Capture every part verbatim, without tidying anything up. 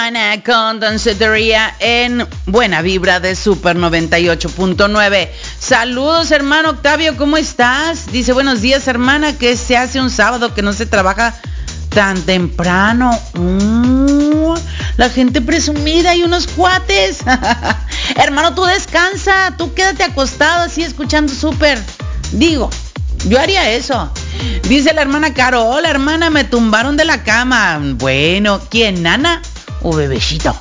Ana con Dancetería en Buena Vibra de Super noventa y ocho punto nueve. Saludos, hermano Octavio, ¿cómo estás? Dice, buenos días, hermana, que se hace un sábado que no se trabaja tan temprano. Uh, la gente presumida y unos cuates. Hermano, tú descansa, tú quédate acostado así escuchando Super. Digo, yo haría eso. Dice la hermana Caro, hola hermana, me tumbaron de la cama. Bueno, ¿quién, nana o bebecito?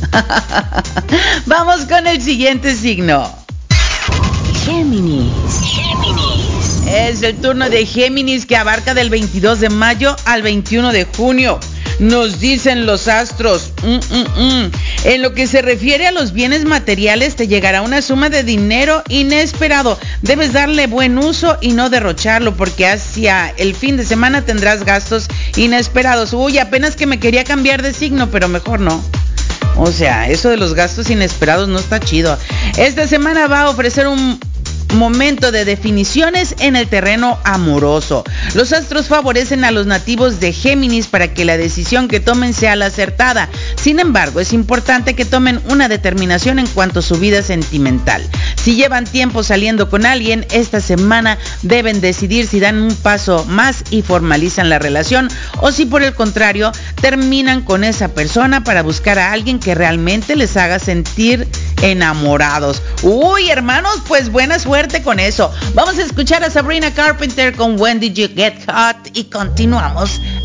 Vamos con el siguiente signo. Géminis. Géminis. Es el turno de Géminis, que abarca del veintidós de mayo al veintiuno de junio. Nos dicen los astros, mm, mm, mm. en lo que se refiere a los bienes materiales, te llegará una suma de dinero inesperado. Debes darle buen uso y no derrocharlo, porque hacia el fin de semana tendrás gastos inesperados. Uy, apenas que me quería cambiar de signo, pero mejor no. O sea, eso de los gastos inesperados no está chido. Esta semana va a ofrecer un momento de definiciones en el terreno amoroso. Los astros favorecen a los nativos de Géminis para que la decisión que tomen sea la acertada. Sin embargo, es importante que tomen una determinación en cuanto a su vida sentimental. Si llevan tiempo saliendo con alguien, esta semana deben decidir si dan un paso más y formalizan la relación, o si por el contrario terminan con esa persona para buscar a alguien que realmente les haga sentir enamorados. Uy, hermanos, pues buena suerte con eso. Vamos a escuchar a Sabrina Carpenter con When Did You Get Hot y continuamos